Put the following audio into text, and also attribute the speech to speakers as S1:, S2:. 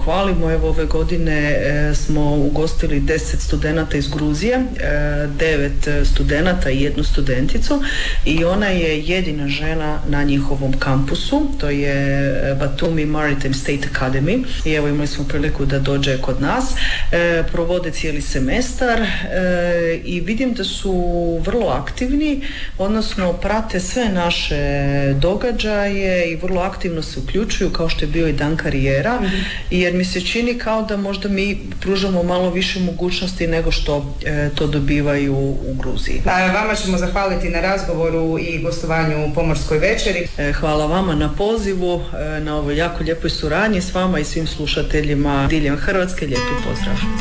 S1: pohvalimo. Evo ove godine smo ugostili 10 studenata iz Gruzije, 9 studenata i 1 studenticu i ona je jedina žena na njihovom kampusu, to je Batumi Maritime State Academy i evo imali smo priliku da dođe kod nas. Provode cijeli semestar i vidim da su vrlo aktivni, odnosno prate sve naše događaje i vrlo aktivno se uključuju, kao što je bio i dan karijera, jer mi se čini kao da možda mi pružamo malo više mogućnosti nego što to dobivaju u Gruziji.
S2: Vama ćemo zahvaliti na razgovoru i gostovanju u Pomorskoj večeri.
S1: Hvala vama na pozivu, na ovoj jako lijepoj suradnji s vama i svim slušateljima diljem Hrvatske. Lijepi pozdrav.